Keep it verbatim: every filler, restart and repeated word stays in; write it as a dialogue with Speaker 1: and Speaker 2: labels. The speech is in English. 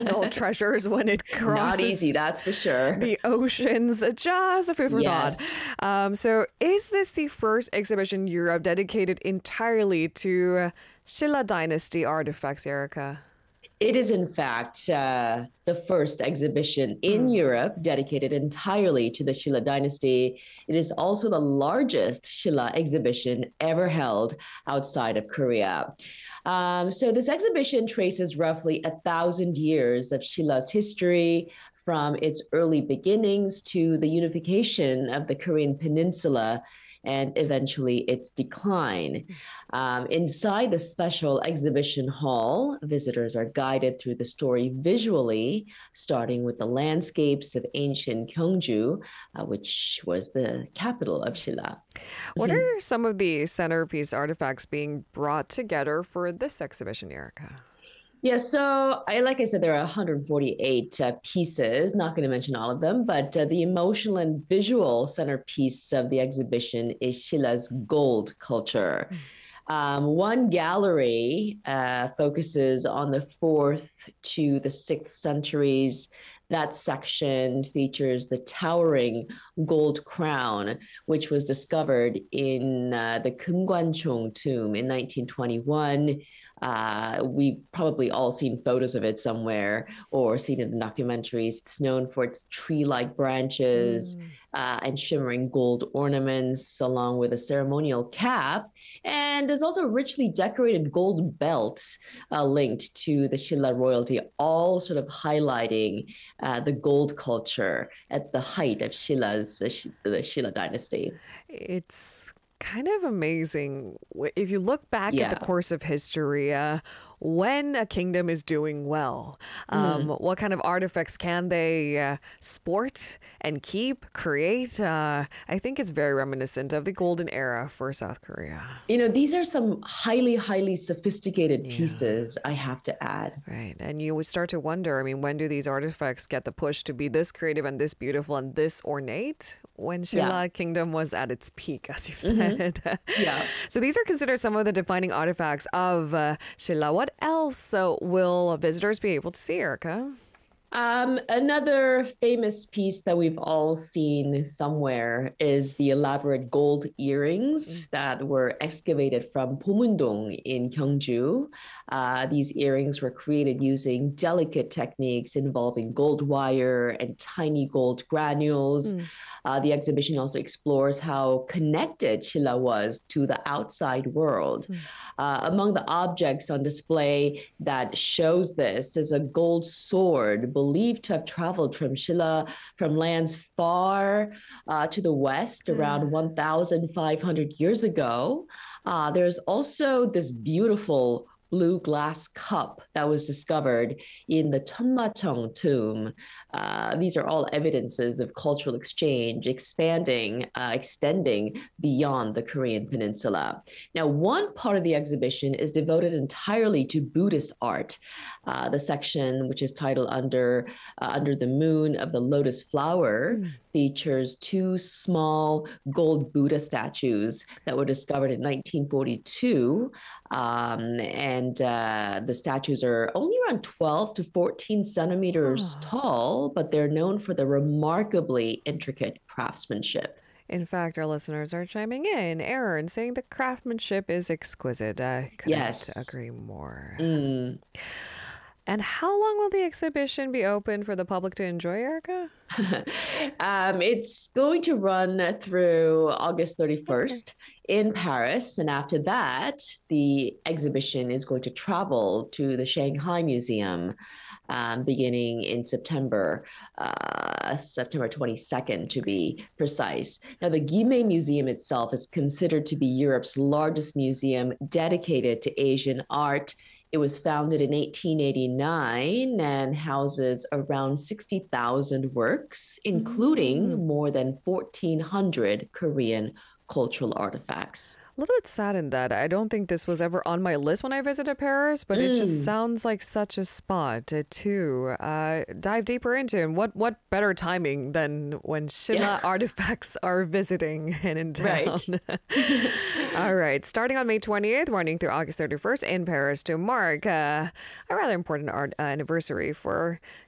Speaker 1: national treasures when it
Speaker 2: Not
Speaker 1: crosses
Speaker 2: easy, that's for sure.
Speaker 1: the oceans. Just a food for thought.
Speaker 2: Yes.
Speaker 1: Um, so, is this the first exhibition in Europe dedicated entirely to Shilla Dynasty artifacts, Erica?
Speaker 2: It is, in fact, uh, the first exhibition in
Speaker 1: Mm.
Speaker 2: Europe dedicated entirely to the Shilla dynasty. It is also the largest Shilla exhibition ever held outside of Korea. Um, so, this exhibition traces roughly a thousand years of Shilla's history, from its early beginnings to the unification of the Korean peninsula and eventually its decline. Um, inside the special exhibition hall, visitors are guided through the story visually, starting with the landscapes of ancient Gyeongju, uh, which was the capital of Shilla.
Speaker 1: What are some of the centerpiece artifacts being brought together for this exhibition, Erica?
Speaker 2: Yeah, so I like I said, there are one hundred forty-eight uh, pieces. Not going to mention all of them, but uh, the emotional and visual centerpiece of the exhibition is Shilla's gold culture. Um, one gallery uh, focuses on the fourth to the sixth centuries. That section features the towering gold crown, which was discovered in uh, the Keumgwanchong tomb in nineteen twenty-one. Uh, we've probably all seen photos of it somewhere or seen it in documentaries. It's known for its tree-like branches
Speaker 1: Mm.
Speaker 2: uh, and shimmering gold ornaments, along with a ceremonial cap. And there's also a richly decorated gold belt uh, linked to the Shilla royalty, all sort of highlighting uh, the gold culture at the height of Shilla's the, the Shilla dynasty.
Speaker 1: It's kind of amazing w- if you look back at the
Speaker 2: Yeah.
Speaker 1: course of history. Uh, when a kingdom is doing well, um, what kind of artifacts can they uh, sport and keep, create? Uh, I think it's very reminiscent of the golden era for South Korea.
Speaker 2: You know, these are some highly, highly sophisticated
Speaker 1: Yeah.
Speaker 2: pieces, I have to add.
Speaker 1: Right. And you always start to wonder, I mean, when do these artifacts get the push to be this creative and this beautiful and this ornate? When Shilla
Speaker 2: Yeah.
Speaker 1: Kingdom was at its peak, as you've said.
Speaker 2: Yeah.
Speaker 1: So these are considered some of the defining artifacts of uh, Shilla. What else uh, will visitors be able to see, Erica?
Speaker 2: Um, another famous piece that we've all seen somewhere is the elaborate gold earrings that were excavated from Pomundong in Gyeongju. Uh, these earrings were created using delicate techniques involving gold wire and tiny gold granules.
Speaker 1: Mm.
Speaker 2: Uh, the exhibition also explores how connected Shilla was to the outside world. Uh, among the objects on display that shows this is a gold sword believed to have traveled from Shilla from lands far uh, to the west around one thousand five hundred years ago. Uh, there's also this beautiful blue glass cup that was discovered in the Cheonmachong tomb. Uh, these are all evidences of cultural exchange expanding, uh, extending beyond the Korean peninsula. Now, one part of the exhibition is devoted entirely to Buddhist art. Uh, the section, which is titled Under, uh, Under the Moon of the Lotus Flower,
Speaker 1: Mm.
Speaker 2: features two small gold Buddha statues that were discovered in nineteen forty-two. Um, and uh, the statues are only around twelve to fourteen centimeters
Speaker 1: Oh.
Speaker 2: tall, but they're known for the remarkably intricate craftsmanship.
Speaker 1: In fact, our listeners are chiming in, error, and saying the craftsmanship is exquisit. I couldn't
Speaker 2: Yes.
Speaker 1: agree more.
Speaker 2: Mm.
Speaker 1: And how long will the exhibition be open for the public to enjoy, Erica?
Speaker 2: um, it's going to run through August thirty-first in Paris. And after that, the exhibition is going to travel to the Shanghai Museum um, beginning in September, uh, September twenty-second to be precise. Now, the Guimet Museum itself is considered to be Europe's largest museum dedicated to Asian art. It was founded in eighteen eighty-nine and houses around sixty thousand works, including
Speaker 1: Mm.
Speaker 2: more than fourteen hundred Korean cultural artifacts.
Speaker 1: A little bit saddened that I don't think this was ever on my list when I visited Paris, but it just sounds like such a spot to, to uh, dive deeper into. And what, what better timing than when Shilla
Speaker 2: Yeah.
Speaker 1: artifacts are visiting and in town?
Speaker 2: Right.
Speaker 1: All right. Starting on May twenty-eighth, running through August thirty-first in Paris to mark uh, a rather important art uh, anniversary for